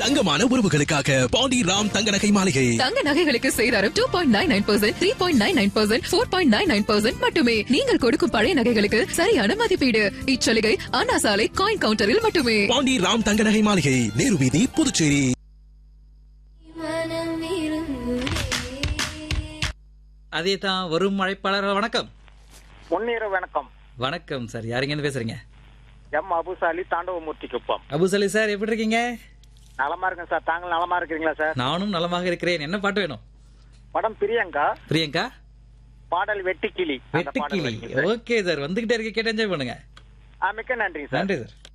தங்கமான உறவுகளுக்காக பாண்டி ராம் தங்க நகை மாளிகை. தங்க நகைகளுக்கு சேதாரம் 2.99%, 3.99%, 4.99% மட்டுமே. நீங்கள் கொடுக்கும் பழைய நகைகளுக்கு சரியான மதிப்பீடு. இச்சலுகை அண்ணா சாலை காயின் கவுண்டரில் மட்டுமே. பாண்டி ராம் தங்க நகை மாளிகை, நேரு வீதி, புதுச்சேரி. அதே தான் வரும் அழைப்பாளர். வணக்கம். முன்னேற வணக்கம். வணக்கம் சார், யாருங்க பேசுறீங்க? எம் அபுசாலி, தாண்டவமூர்த்தி குப்பம். அபுசாலி சார், எப்படி இருக்கீங்க? நலமா இருக்கேன் சார். தாங்கள் நலமா இருக்கிறீங்களா சார்? நானும் நலமாக இருக்கிறேன். என்ன பாட்டு வேணும்? படம் பிரியங்கா. பிரியங்கா பாடல் வெட்டுக்கிளி. வெட்டுக்கிளி. ஓகே சார், வந்துகிட்டே இருக்க, கேட்டு என்ஜாய் பண்ணுங்க. மிக்க நன்றி சார். நன்றி சார்.